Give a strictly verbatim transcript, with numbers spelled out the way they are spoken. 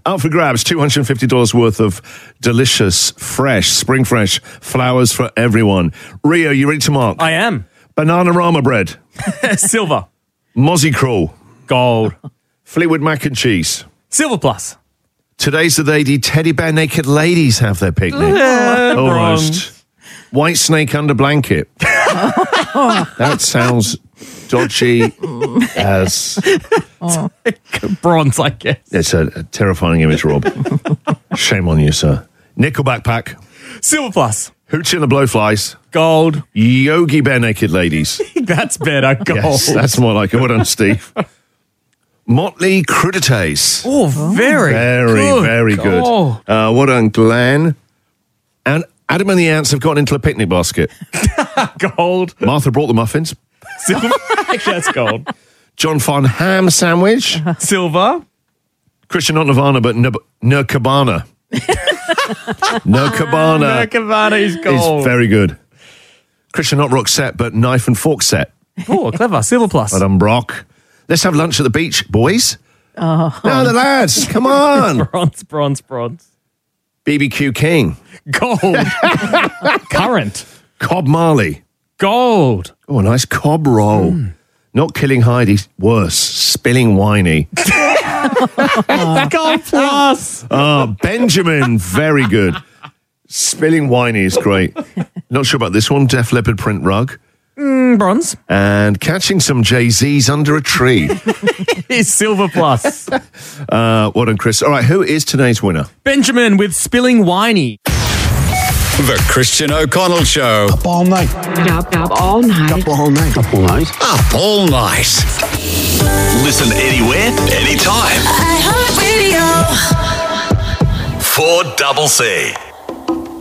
Up for grabs, two hundred fifty dollars worth of delicious, fresh, spring fresh flowers for everyone. Rio, you ready to mark? I am. Bananarama bread. Silver. Mozzie Crawl. Gold. Fleetwood mac and cheese. Silver plus. Today's the day the teddy bear naked ladies have their picnic. Uh, Almost. White snake under blanket. That sounds dodgy as... Bronze, I guess. It's a, a terrifying image, Rob. Shame on you, sir. Nickelback pack. Silver plus. Hoochie and the Blowflies. Gold. Yogi Bear naked ladies. That's better. Gold. Yes, that's more like it. Well done, Steve. Motley Crudités. Oh, very Very, good. very good. Oh. Uh, well done, Glenn. And Adam and the Ants have gotten into a picnic basket. Gold. Martha brought the muffins. Silver. Actually, that's gold. John Fon ham sandwich. Silver. Christian, not Nirvana, but N- Nirkabana. Nirkabana. Nirkabana is gold. Is very good. Christian, not Roxette, but knife and fork set. Oh, clever. Silver plus. Well done, Brock. Let's have lunch at the beach, boys. Oh. No, the lads, come on. Bronze, bronze, bronze. B B Q King. Gold. Current. Cobb Marley. Gold. Oh, a nice cob roll. Mm. Not killing Heidi, worse, spilling whiny. Gold plus. Oh, Benjamin, very good. Spilling whiny is great. Not sure about this one, Def Leppard print rug. Mm, bronze. And catching some Jay-Z's under a tree. Is silver plus. uh, well done, Chris. All right, who is today's winner? Benjamin with spilling whiny. The Christian O'Connell Show. Up all night. Up, up all night. Up all night. Up all night. Up all night. Listen anywhere, anytime. iHeartRadio. four double C.